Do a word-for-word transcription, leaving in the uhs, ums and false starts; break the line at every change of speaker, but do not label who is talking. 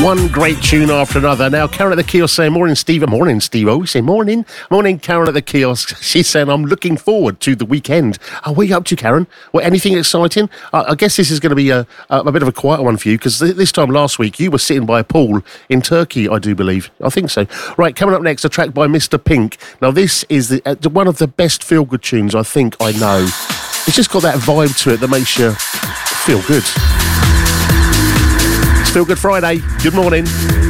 One great tune after another. Now, Karen at the kiosk saying, morning, Steve. Morning, Steve. Oh, we say morning. Morning, Karen at the kiosk. She's saying, I'm looking forward to the weekend. Oh, what are you up to, Karen? Well, anything exciting? I, I guess this is going to be a, a, a bit of a quieter one for you, because th- this time last week, you were sitting by a pool in Turkey, I do believe. I think so. Right, coming up next, a track by Mister Pink. Now, this is the, uh, one of the best feel-good tunes I think I know. It's just got that vibe to it that makes you feel good. It's Feel Good Friday. Good morning.